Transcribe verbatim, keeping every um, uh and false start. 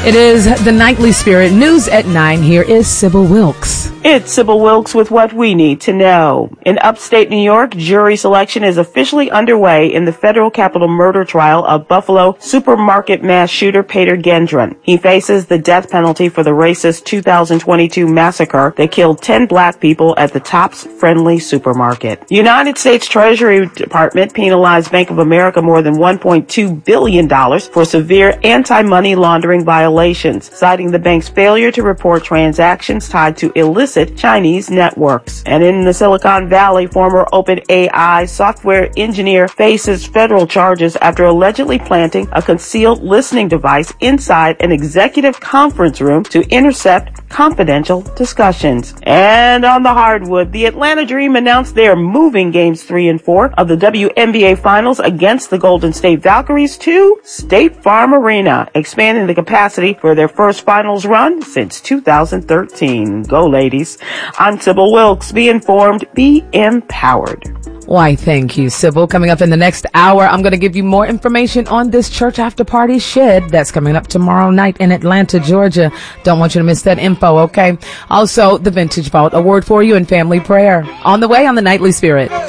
It is the Nightly Spirit News at nine. Here is Sybil Wilkes. It's Sybil Wilkes with what we need to know. In upstate New York, jury selection is officially underway in the federal capital murder trial of Buffalo supermarket mass shooter Peter Gendron. He faces the death penalty for the racist two thousand twenty-two massacre that killed ten black people at the Tops Friendly supermarket. United States Treasury Department penalized Bank of America more than one point two billion dollars for severe anti-money laundering violations, citing the bank's failure to report transactions tied to illicit Chinese networks. And in the Silicon Valley, former OpenAI software engineer faces federal charges after allegedly planting a concealed listening device inside an executive conference room to intercept confidential discussions. And on the hardwood, the Atlanta Dream announced they are moving games three and four of the W N B A Finals against the Golden State Valkyries to State Farm Arena, expanding the capacity for their first finals run since two thousand thirteen. Go, ladies. I'm Sybil Wilkes. Be informed, be empowered. Why, thank you, Sybil. Coming up in the next hour, I'm going to give you more information on this church after party shed that's coming up tomorrow night in Atlanta, Georgia. Don't want you to miss that info, okay? Also, the Vintage Vault, a word for you in family prayer. On the way on the Nightly Spirit.